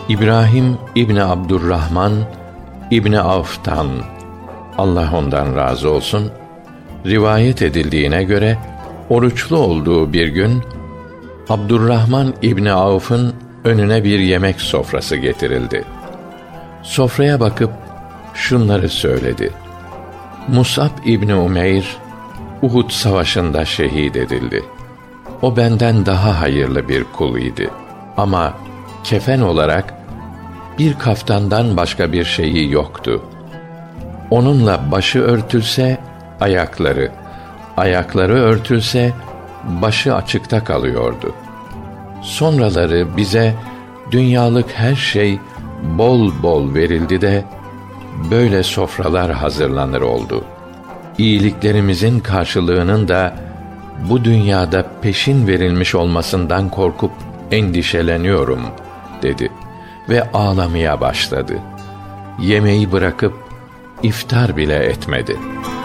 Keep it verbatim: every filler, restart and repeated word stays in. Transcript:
İbrahim İbni Abdurrahman İbni Avf'tan, Allah ondan razı olsun, rivayet edildiğine göre oruçlu olduğu bir gün Abdurrahman İbni Avf'ın önüne bir yemek sofrası getirildi. Sofraya bakıp şunları söyledi: Mus'ab İbni Umeyr Uhud savaşında şehit edildi. O benden daha hayırlı bir kul idi. Ama kefen olarak bir kaftandan başka bir şeyi yoktu. Onunla başı örtülse ayakları, ayakları örtülse başı açıkta kalıyordu. Sonraları bize dünyalık her şey bol bol verildi de böyle sofralar hazırlanır oldu. İyiliklerimizin karşılığının da bu dünyada peşin verilmiş olmasından korkup endişeleniyorum dedi ve ağlamaya başladı. Yemeği bırakıp iftar bile etmedi.